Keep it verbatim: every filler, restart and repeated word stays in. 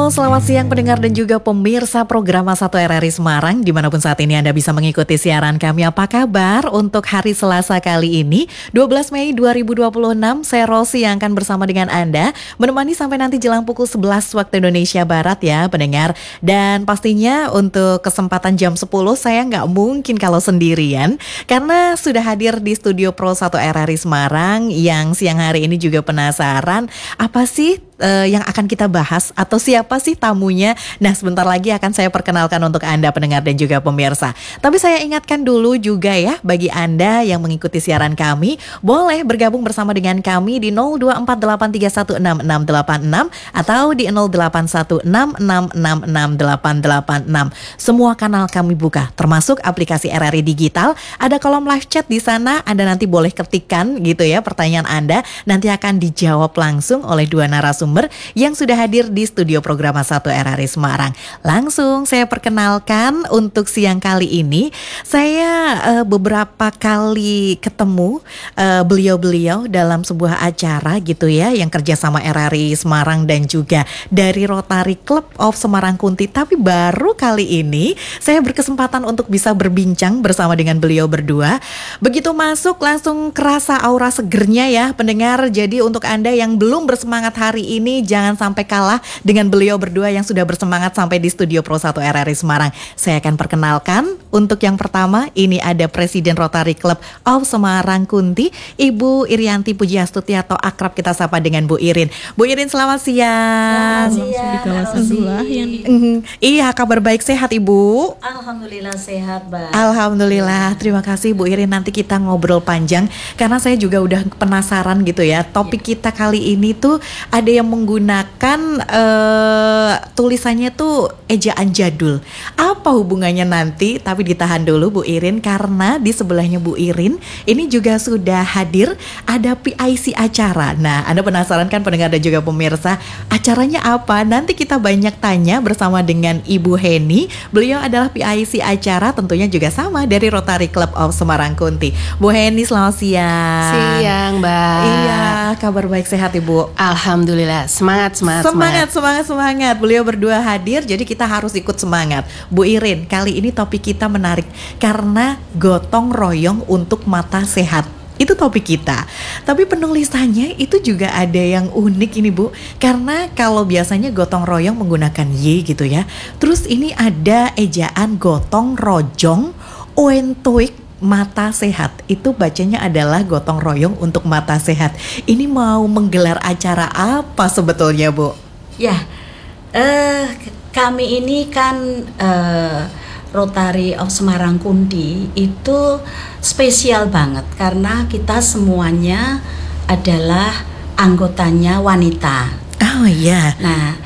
Halo, selamat siang pendengar dan juga pemirsa program satu R R I Semarang. Dimanapun saat ini Anda bisa mengikuti siaran kami. Apa kabar untuk hari Selasa kali ini dua belas Mei dua ribu dua puluh enam? Saya Rosi yang akan bersama dengan Anda menemani sampai nanti jelang pukul sebelas waktu Indonesia Barat ya pendengar. Dan pastinya untuk kesempatan jam sepuluh saya nggak mungkin kalau sendirian, karena sudah hadir di studio Pro satu R R I Semarang yang siang hari ini juga penasaran apa sih Uh, yang akan kita bahas atau siapa sih tamunya. Nah, sebentar lagi akan saya perkenalkan untuk Anda pendengar dan juga pemirsa. Tapi saya ingatkan dulu juga ya, bagi Anda yang mengikuti siaran kami, boleh bergabung bersama dengan kami di nol dua empat delapan tiga satu enam enam delapan enam atau di nol delapan satu enam enam enam enam delapan delapan enam. Semua kanal kami buka, termasuk aplikasi R R I Digital. Ada kolom live chat di sana, Anda nanti boleh ketikkan gitu ya pertanyaan Anda, nanti akan dijawab langsung oleh dua narasumber yang sudah hadir di studio program satu R R I Semarang. Langsung saya perkenalkan untuk siang kali ini. Saya uh, beberapa kali ketemu uh, beliau-beliau dalam sebuah acara gitu ya, yang kerjasama R R I Semarang dan juga dari Rotary Club of Semarang Kunti. Tapi baru kali ini saya berkesempatan untuk bisa berbincang bersama dengan beliau berdua. Begitu masuk langsung kerasa aura segernya ya pendengar. Jadi untuk Anda yang belum bersemangat hari ini, ini jangan sampai kalah dengan beliau berdua yang sudah bersemangat sampai di studio Pro satu R R I Semarang. Saya akan perkenalkan untuk yang pertama, ini ada Presiden Rotary Club of Semarang Kunti, Ibu Irianti Pujiastuti atau akrab kita sapa dengan Bu Irin. Bu Irin, selamat siang. Selamat siang. Di kawasan dua yang mm, Iya, kabar baik, sehat Ibu? Alhamdulillah sehat, Mbak. Alhamdulillah, terima kasih Bu Irin. Nanti kita ngobrol panjang karena saya juga udah penasaran gitu ya. Topik ya. Kita kali ini tuh ada yang menggunakan uh, tulisannya tuh ejaan jadul. Apa hubungannya nanti? Tapi ditahan dulu Bu Irin, karena di sebelahnya Bu Irin ini juga sudah hadir ada P I C acara. Nah, Anda penasaran kan pendengar dan juga pemirsa, acaranya apa? Nanti kita banyak tanya bersama dengan Ibu Heni. Beliau adalah P I C acara, tentunya juga sama dari Rotary Club of Semarang Kunti. Bu Heni, selamat siang. Siang, Mbak. Iya, kabar baik, sehat Ibu? Alhamdulillah. Semangat, semangat, semangat, semangat, semangat. Beliau berdua hadir, jadi kita harus ikut semangat. Bu Irin, kali ini topik kita menarik karena gotong royong untuk mata sehat. Itu topik kita. Tapi penulisannya itu juga ada yang unik ini Bu, karena kalau biasanya gotong royong menggunakan Y gitu ya. Terus ini ada ejaan gotong rojong oentoik mata sehat. Itu bacanya adalah gotong royong untuk mata sehat. Ini mau menggelar acara apa sebetulnya Bu? Ya, eh, kami ini kan eh, Rotary of Semarang Kunti itu spesial banget karena kita semuanya adalah anggotanya wanita. Oh iya. Nah,